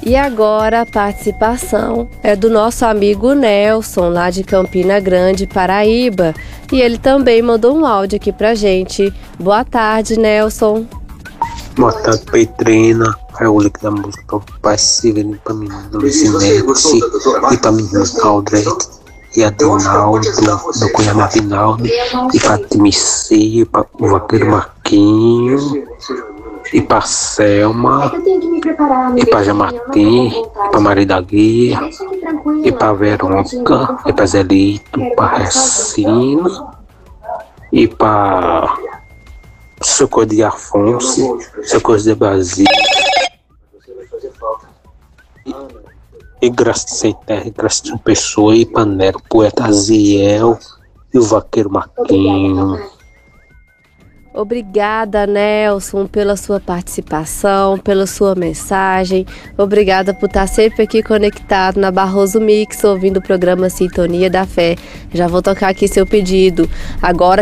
E agora a participação é do nosso amigo Nelson, lá de Campina Grande, Paraíba. E ele também mandou um áudio aqui pra gente. Boa tarde, Nelson. Boa tarde, Petrina. É o link da música para o pai Severino, para mim, do Lucinete, e para mim, Aldrete, e a Dinaldo, do cunhado Dinaldo, e para Timici, para o Vaqueiro Marquinho, e para Selma, e para Jamatim, e para Maria da Guia, e para Verônica, e para Zelito, para Recina, e para Socorro de Afonso, Socorro de Brasília, e Graça Sem Terra, e Graça de Pessoa, e Panero, Poeta Aziel e o Vaqueiro Marquinho. Obrigada, Nelson, pela sua participação, pela sua mensagem. Obrigada por estar sempre aqui conectado na Barroso Mix, ouvindo o programa Sintonia da Fé. Já vou tocar aqui seu pedido. Agora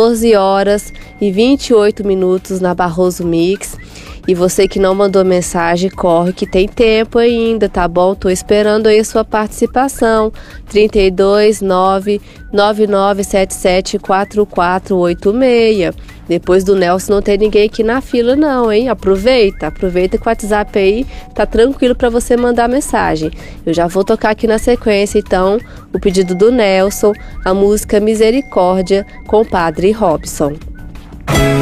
14h28 na Barroso Mix. E você que não mandou mensagem, corre que tem tempo ainda, tá bom? Tô esperando aí a sua participação. 32999774486. Depois do Nelson não tem ninguém aqui na fila não, hein? Aproveita que o WhatsApp aí tá tranquilo para você mandar mensagem. Eu já vou tocar aqui na sequência, então, o pedido do Nelson, a música Misericórdia com o Padre Robson.